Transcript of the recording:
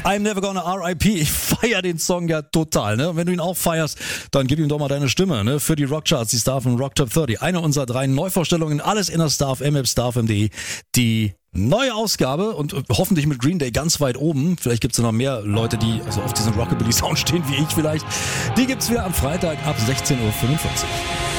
I'm Never Gonna R.I.P. Ich feiere den Song ja total, ne? Und wenn du ihn auch feierst, dann gib ihm doch mal deine Stimme, ne? Für die Rockcharts, die Star FM Rock Top 30. Eine unserer 3 Neuvorstellungen, alles in der Star FM, App, starfm.de. Die neue Ausgabe und hoffentlich mit Green Day ganz weit oben. Vielleicht gibt's ja noch mehr Leute, die also auf diesen Rockabilly-Sound stehen wie ich vielleicht. Die gibt's wieder am Freitag ab 16:45 Uhr.